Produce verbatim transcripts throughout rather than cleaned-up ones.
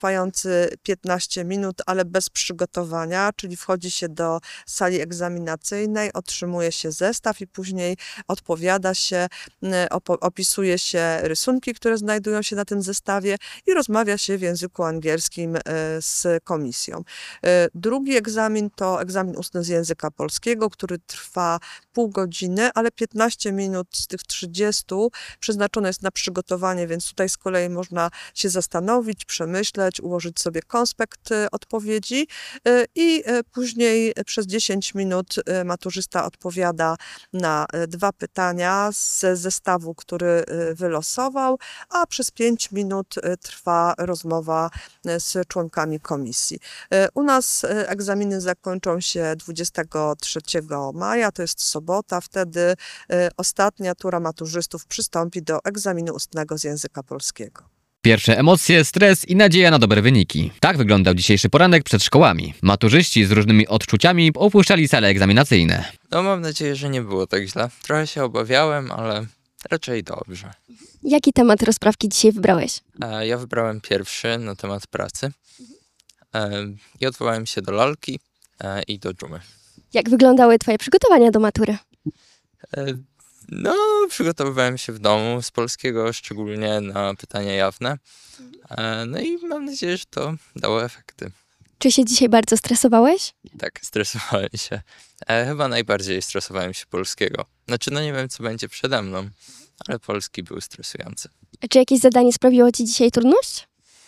trwający piętnaście minut, ale bez przygotowania, czyli wchodzi się do sali egzaminacyjnej, otrzymuje się zestaw i później odpowiada się, opisuje się rysunki, które znajdują się na tym zestawie i rozmawia się w języku angielskim z komisją. Drugi egzamin to egzamin ustny z języka polskiego, który trwa pół godziny, ale piętnaście minut z tych trzydziestu przeznaczone jest na przygotowanie, więc tutaj z kolei można się zastanowić, przemyśleć, ułożyć sobie konspekt odpowiedzi i później przez dziesięć minut maturzysta odpowiada na dwa pytania z zestawu, który wylosował, a przez pięć minut trwa rozmowa z członkami komisji. U nas egzaminy zakończą się dwudziestego trzeciego maja, to jest sobota, wtedy ostatnia tura maturzystów przystąpi do egzaminu ustnego z języka polskiego. Pierwsze emocje, stres i nadzieja na dobre wyniki. Tak wyglądał dzisiejszy poranek przed szkołami. Maturzyści z różnymi odczuciami opuszczali sale egzaminacyjne. No mam nadzieję, że nie było tak źle. Trochę się obawiałem, ale raczej dobrze. Jaki temat rozprawki dzisiaj wybrałeś? E, ja wybrałem pierwszy na temat pracy e, i odwołałem się do lalki e, i do dżumy. Jak wyglądały twoje przygotowania do matury? E, no, przygotowywałem się w domu z polskiego, szczególnie na pytania jawne. E, no i mam nadzieję, że to dało efekty. Czy się dzisiaj bardzo stresowałeś? Tak, stresowałem się. E, chyba najbardziej stresowałem się polskiego. Znaczy, no nie wiem, co będzie przede mną, ale polski był stresujący. A czy jakieś zadanie sprawiło ci dzisiaj trudność?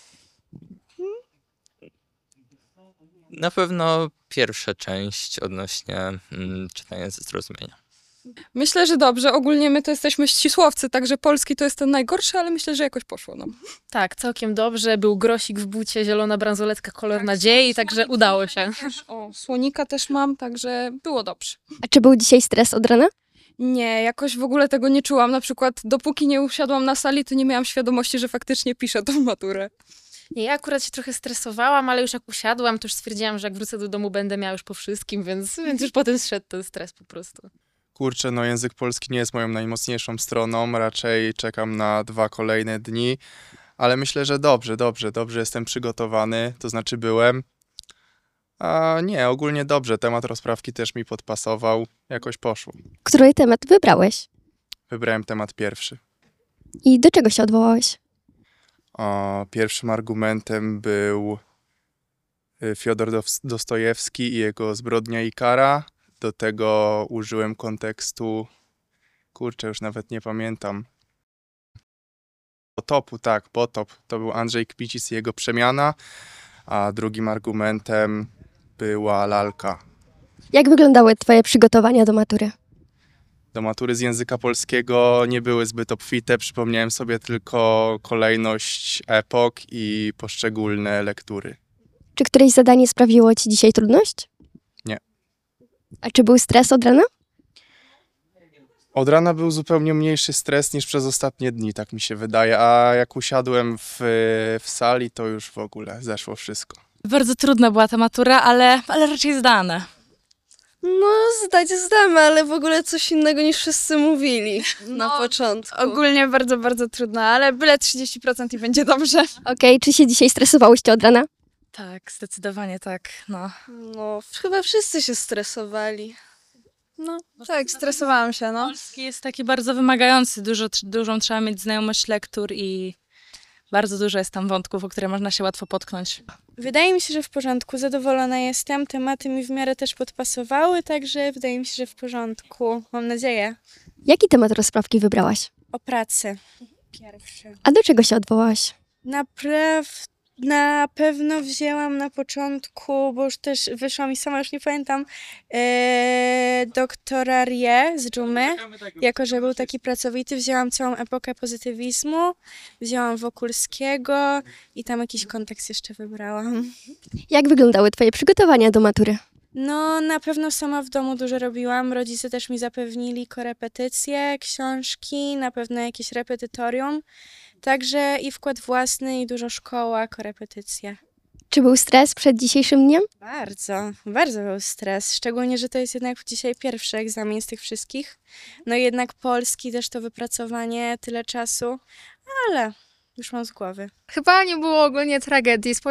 Na pewno pierwsza część odnośnie mm, czytania ze zrozumienia. Myślę, że dobrze. Ogólnie my to jesteśmy ścisłowcy, także polski to jest ten najgorszy, ale myślę, że jakoś poszło nam. Tak, całkiem dobrze. Był grosik w bucie, zielona bransoletka, kolor tak, nadziei, także udało się. O, słonika też mam, także było dobrze. A czy był dzisiaj stres od rana? Nie, jakoś w ogóle tego nie czułam. Na przykład dopóki nie usiadłam na sali, to nie miałam świadomości, że faktycznie piszę tą maturę. Nie, ja akurat się trochę stresowałam, ale już jak usiadłam, to już stwierdziłam, że jak wrócę do domu, będę miała już po wszystkim, więc, więc już potem zszedł ten stres po prostu. Kurczę, no język polski nie jest moją najmocniejszą stroną, raczej czekam na dwa kolejne dni, ale myślę, że dobrze, dobrze, dobrze jestem przygotowany, to znaczy byłem. A nie, ogólnie dobrze, temat rozprawki też mi podpasował, jakoś poszło. Który temat wybrałeś? Wybrałem temat pierwszy. I do czego się odwołałeś? O, pierwszym argumentem był Fiodor Dostojewski i jego Zbrodnia i kara. Do tego użyłem kontekstu, kurczę, już nawet nie pamiętam. Potopu, tak, Potop. To był Andrzej Kpicis i jego Przemiana, a drugim argumentem była lalka. Jak wyglądały twoje przygotowania do matury? Do matury z języka polskiego nie były zbyt obfite, przypomniałem sobie tylko kolejność epok i poszczególne lektury. Czy któreś zadanie sprawiło ci dzisiaj trudność? Nie. A czy był stres od rana? Od rana był zupełnie mniejszy stres niż przez ostatnie dni, tak mi się wydaje, a jak usiadłem w, w sali, to już w ogóle zeszło wszystko. Bardzo trudna była ta matura, ale, ale raczej zdane. No, zdać zdamy, ale w ogóle coś innego niż wszyscy mówili na No, początku. Ogólnie bardzo, bardzo trudna, ale byle trzydzieści procent i będzie dobrze. Okej, okay, czy się dzisiaj stresowałyście od rana? Tak, zdecydowanie tak, no. No, chyba wszyscy się stresowali. No, tak, stresowałam się, no. Polski jest taki bardzo wymagający, dużo, dużą trzeba mieć znajomość lektur i bardzo dużo jest tam wątków, o które można się łatwo potknąć. Wydaje mi się, że w porządku, zadowolona jestem, tematy mi w miarę też podpasowały, także wydaje mi się, że w porządku, mam nadzieję. Jaki temat rozprawki wybrałaś? O pracy, pierwszy. A do czego się odwołałaś? Napraw... Na pewno wzięłam na początku, bo już też wyszła mi sama, już nie pamiętam, e, doktora Rie z dżumy. Jako że był taki pracowity, wzięłam całą epokę pozytywizmu, wzięłam Wokulskiego i tam jakiś kontekst jeszcze wybrałam. Jak wyglądały twoje przygotowania do matury? No, na pewno sama w domu dużo robiłam. Rodzice też mi zapewnili korepetycje, książki, na pewno jakieś repetytorium. Także i wkład własny, i dużo szkoła, korepetycje. Czy był stres przed dzisiejszym dniem? Bardzo, bardzo był stres. Szczególnie, że to jest jednak dzisiaj pierwszy egzamin z tych wszystkich. No i jednak polski też to wypracowanie, tyle czasu, ale Już mam z głowy. Chyba nie było ogólnie tragedii.